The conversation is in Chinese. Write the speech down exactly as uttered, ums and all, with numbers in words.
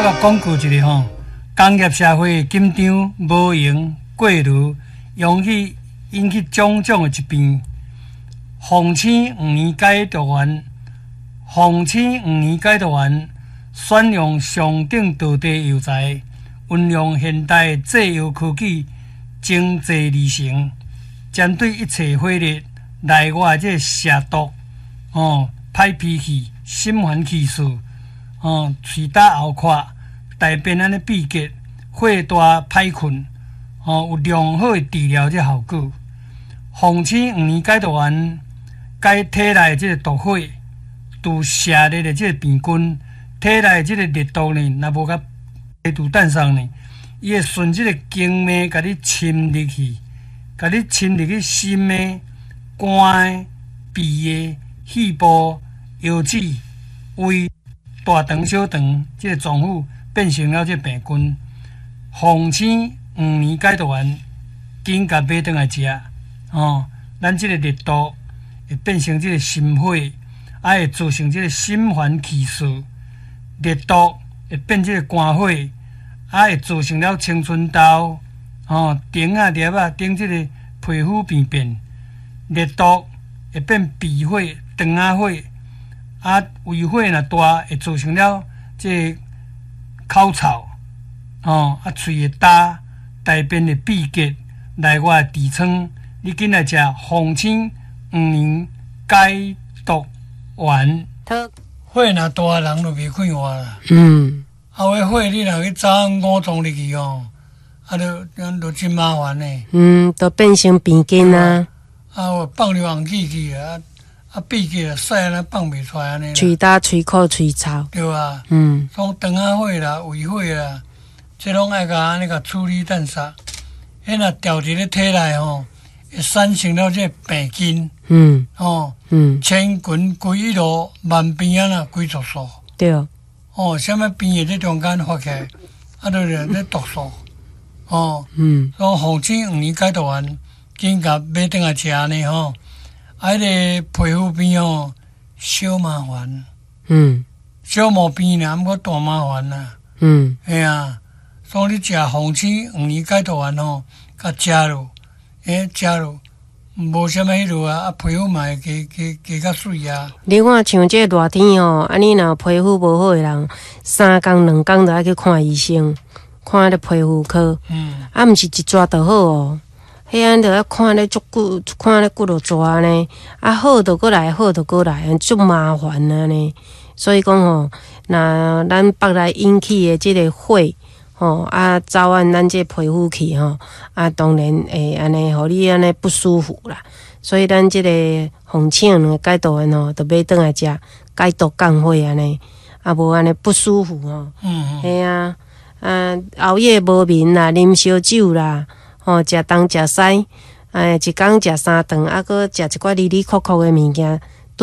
甲讲句一个吼，工业社会紧张无闲过炉，容易引起种种的疾病。phòng青五年解毒丸，phòng青五年解毒丸选用上等道地药材，运用现代制药科技，精制而成，针对一切火热、内外这蛇毒、哦、歹脾气、心烦气躁、哦、喙焦喉渴、大便安尼闭结、火大歹困，哦，有良好的治疗这效果。phòng青五年解毒丸解体内即个毒火，除射热的即个病菌，体内即个热毒呢，若无甲排除诞生呢，伊会顺即个经脉，甲你侵入去，甲你侵入去心的、肝的、鼻的、肺部、腰子、胃、大肠、小肠，即个脏腑变成了即个病菌。phòng青五年解毒丸，紧甲买转来食，哦，咱即个热毒会变成即个心火，啊会造成即个心烦气躁；热毒会变即个肝火，啊会造成了青春痘、哦顶啊粒啊顶即个皮肤病变；热毒会变鼻火、肠仔火，啊胃火若大会造成了即个口臭，哦啊喙会焦，大便会闭结，内外痔疮。你紧来食phòng青五年解毒丸。火若大，人就袂快活啦。嗯。啊，话火你若去早五脏入去哦，啊，就就真麻烦呢。 嗯，都变成病根啊。 啊，我放流汗气去啊，啊，闭起来屎安尼放袂出来安尼。 喙焦、喙苦、喙臭。 对啊。 嗯。 从肠仔火啦、胃火啦，这拢爱甲安尼甲处理淡煞。迄若调伫咧体内吼。会产生了这病菌，嗯，哦，嗯，千群归一路，万病啊啦归毒素， 对， 哦，什么病会在中间发起来，啊，就是咧毒素，哦，嗯，所以phòng青五年解毒丸，紧甲买转来食呢吼，啊，迄个皮肤病哦，小麻烦，嗯，小毛病啦，毋过大麻烦啦，嗯，哎呀，所以你食phòng青五年解毒丸吼，甲食落。诶，食落无啥物迄落啊，啊皮肤嘛会加加加较水啊。 你看像这热天哦，啊你若皮肤无好诶人，三工两工就爱去看医生，看咧皮肤科。嗯。啊，毋是一抓就好哦，迄安就要看咧足久，看咧几落抓呢。啊，好就过来，好就过来，足麻烦啊呢。所以讲吼，若咱北来引起诶即个火。吼、哦、啊，早按咱这皮肤去吼，啊，当然会安尼，互你安尼不舒服啦。所以咱这个phòng青两个解毒丸吼，就买转来食，解毒降火安尼，啊，无安尼不舒服吼。嗯，系啊，啊，熬夜无眠啦，啉烧酒啦，吼、哦，食东食西，哎，一工食三顿，啊，搁食一寡哩哩酷酷的物件。